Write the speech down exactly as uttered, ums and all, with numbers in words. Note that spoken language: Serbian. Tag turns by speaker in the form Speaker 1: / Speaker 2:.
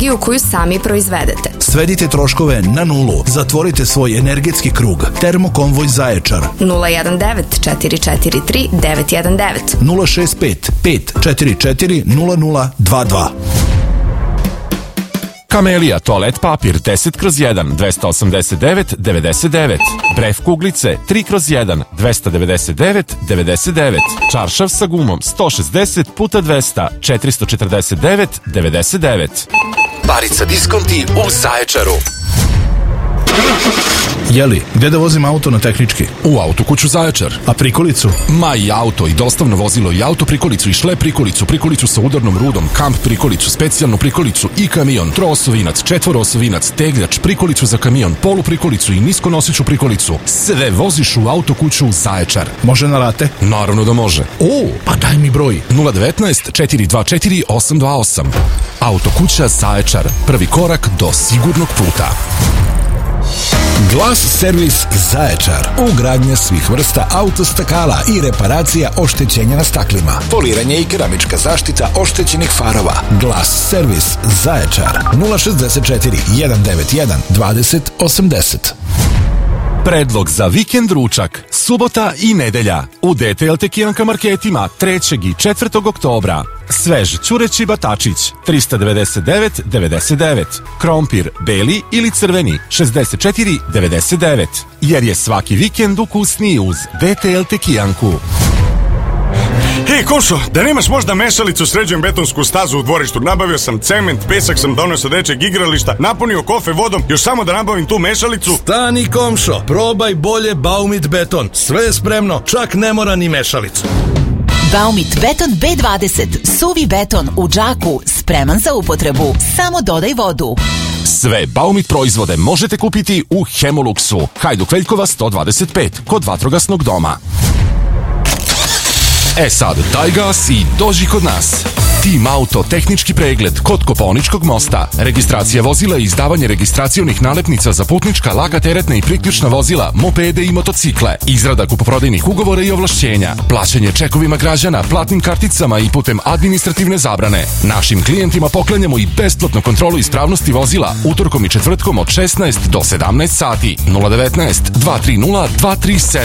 Speaker 1: koju sami proizvedete.
Speaker 2: Svedite troškove na nulu. Zatvorite svoj energetski krug. Termokonvoj Zaječar.
Speaker 1: nula jedan devet četiri četiri tri devet jedan devet
Speaker 2: nula šest pet pet četiri četiri nula nula dva dva.
Speaker 3: Kamelija toalet papir deset kroz jedan dvesta osamdeset devet devedeset devet. Bref kuglice tri kroz jedan dvesta devedeset devet devedeset devet. Čaršav sa gumom sto šezdeset puta dvesta četiristo četrdeset devet devedeset devet.
Speaker 4: Barica diskonti u Zaječaru.
Speaker 2: Jeli, gde da vozim auto na tehnički?
Speaker 5: U Autokuću Zaječar.
Speaker 2: A prikolicu?
Speaker 5: Ma i auto, i dostavno vozilo, i auto prikolicu, i šlep prikolicu, prikolicu sa udarnom rudom, kamp prikolicu, specijalnu prikolicu i kamion, troosovinac, četvoroosovinac, tegljač, prikolicu za kamion, polu prikolicu i niskonosiću prikolicu. Sve voziš u Autokuću Zaječar.
Speaker 2: Može na rate?
Speaker 5: Naravno da može.
Speaker 2: O, pa daj mi broj.
Speaker 5: nula devetnaest četiri dva četiri osam dva osam. Autokuća Zaječar. Prvi korak do sigurnog puta.
Speaker 6: Glas servis Zaječar. Ugradnja svih vrsta autostakala i reparacija oštećenja na staklima. Poliranje i keramička zaštita oštećenih farova. Glas servis Zaječar. nula šezdeset četiri jedan devet jedan dvadeset osamdeset.
Speaker 3: Predlog za vikend ručak, subota i nedelja u D T L Tekijanka marketima trećeg i četvrtog oktobra. Svež ćureći batačić trista devedeset devet devedeset devet. Krompir beli ili crveni šezdeset četiri devedeset devet. Jer je svaki vikend ukusniji uz D T L Tekijanku.
Speaker 7: Hej, Košo, da nemaš možda mešalicu, sređujem betonsku stazu u dvorištu. Nabavio sam cement, pesak sam donio sa dečeg igrališta, napunio kofe vodom, još samo da nabavim tu mešalicu.
Speaker 8: Stani, komšo, probaj bolje Baumit beton. Sve je spremno, čak ne mora ni mešalicu.
Speaker 9: Baumit beton B dvadeset, suvi beton u džaku, spreman za upotrebu. Samo dodaj vodu.
Speaker 5: Sve Baumit proizvode možete kupiti u Hemoluxu. Hajduk Veljkova sto dvadeset pet, kod Vatrogasnog doma. E sad, daj gas i dođi kod nas. Team Auto tehnički pregled kod Kopaoničkog mosta. Registracija vozila i izdavanje registracionih nalepnica za putnička, laka teretna i priključna vozila, mopede i motocikle. Izrada kupoprodajnih ugovora i ovlašćenja. Plaćanje čekovima građana, platnim karticama i putem administrativne zabrane. Našim klijentima poklanjamo i besplatnu kontrolu ispravnosti vozila utorkom i četvrtkom od šesnaest do sedamnaest sati. nula devetnaest dva tri nula dva tri sedam.